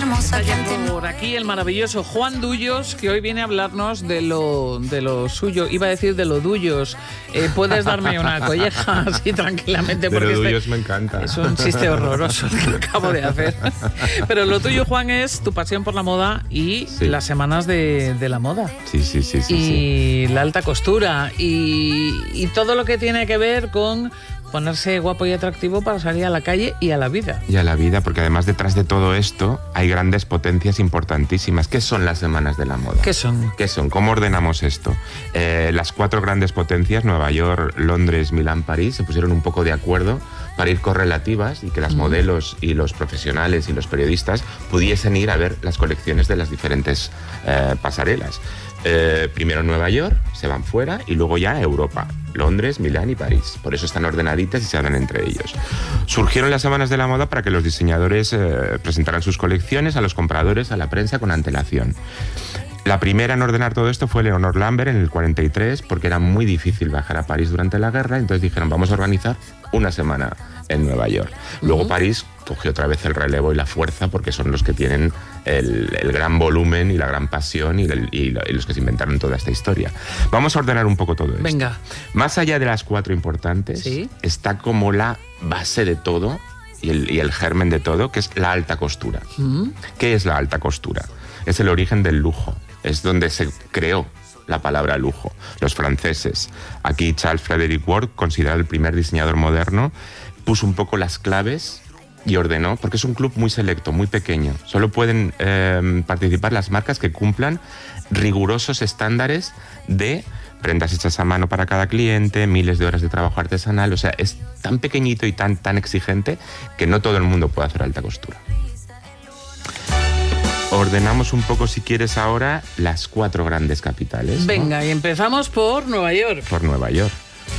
hermosa que antes no. Por aquí el maravilloso Juan Dullos, que hoy viene a hablarnos de lo suyo. Iba a decir de lo Dullos. ¿Puedes darme una colleja así tranquilamente? De Porque lo Dullos me encanta. Es un chiste horroroso el que acabo de hacer. Pero lo tuyo, Juan, es tu pasión por la moda y las semanas de la moda. Sí. Y la alta costura y todo lo que tiene que ver con ponerse guapo y atractivo para salir a la calle y a la vida. Y a la vida, porque además detrás de todo esto hay grandes potencias importantísimas. ¿Qué son las semanas de la moda? ¿Qué son? ¿Cómo ordenamos esto? Las 4 grandes potencias, Nueva York, Londres, Milán, París, se pusieron un poco de acuerdo para ir correlativas y que las modelos y los profesionales y los periodistas pudiesen ir a ver las colecciones de las diferentes pasarelas. Primero Nueva York, se van fuera, y luego ya Europa, Londres, Milán y París. Por eso están ordenaditas y se hablan entre ellos. Surgieron las semanas de la moda para que los diseñadores presentaran sus colecciones a los compradores, a la prensa, con antelación. La primera en ordenar todo esto fue Leonor Lambert en el 43, porque era muy difícil viajar a París durante la guerra, entonces dijeron, vamos a organizar una semana en Nueva York. Luego París cogió otra vez el relevo y la fuerza, porque son los que tienen el gran volumen y la gran pasión y los que se inventaron toda esta historia. Vamos a ordenar un poco todo esto. Venga. Más allá de las 4 importantes, está como la base de todo y el germen de todo, que es la alta costura. ¿Qué es la alta costura? Es el origen del lujo. Es donde se creó la palabra lujo. Los franceses. Aquí Charles Frederick Ward, considerado el primer diseñador moderno, puso un poco las claves y ordenó, porque es un club muy selecto, muy pequeño. Solo pueden participar las marcas que cumplan rigurosos estándares de prendas hechas a mano para cada cliente, miles de horas de trabajo artesanal. O sea, es tan pequeñito y tan exigente que no todo el mundo puede hacer alta costura. Ordenamos un poco, si quieres, ahora las 4 grandes capitales. Venga, ¿no? Y empezamos por Nueva York. Por Nueva York.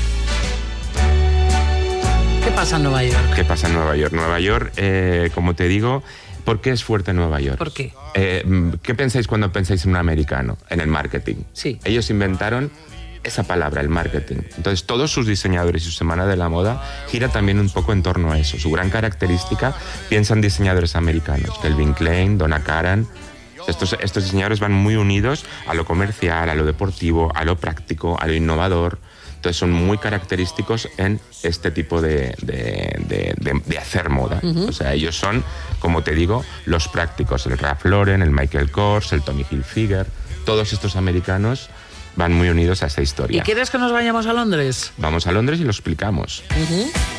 ¿Qué pasa en Nueva York? ¿Qué pasa en Nueva York? Nueva York, como te digo, ¿por qué es fuerte Nueva York? ¿Por qué? ¿Qué pensáis cuando pensáis en un americano? En el marketing. Sí. Ellos inventaron esa palabra, el marketing. Entonces, todos sus diseñadores y su semana de la moda gira también un poco en torno a eso. Su gran característica, piensan diseñadores americanos, Calvin Klein, Donna Karan. Estos diseñadores van muy unidos a lo comercial, a lo deportivo, a lo práctico, a lo innovador. Entonces, son muy característicos en este tipo de hacer moda. O sea, ellos son, como te digo, los prácticos. El Ralph Lauren, el Michael Kors, el Tommy Hilfiger. Todos estos americanos van muy unidos a esta historia. ¿Y quieres que nos vayamos a Londres? Vamos a Londres y lo explicamos.